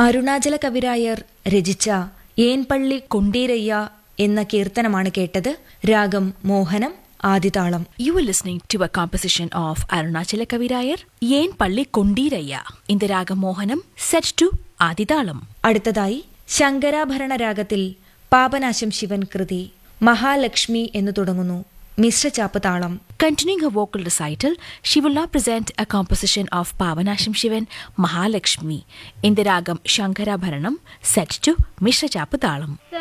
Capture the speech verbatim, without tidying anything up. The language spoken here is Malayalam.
അരുണാചല കവിരായർ രചിച്ച ഏൻപള്ളി കൊണ്ടീരയ്യ എന്ന കീർത്തനമാണ് കേട്ടത്. രാഗം മോഹനം, ആദിതാളം. You were listening to a composition of Arunachala Kavirayar, Yen Palli Kondiraya, in the Raga Mohanam, set to Adithalam. അടുത്തതായി ശങ്കരാഭരണ രാഗത്തിൽ പാപനാശം ശിവൻ കൃതി മഹാലക്ഷ്മി എന്നു തുടങ്ങുന്നു. മിശ്രചാപ്പ് താളം. Continuing her vocal recital, she will now present a composition of Pavanasham Shivan Mahalakshmi in the Ragam Shankara Bharanam, set to Mishra Chapatalam.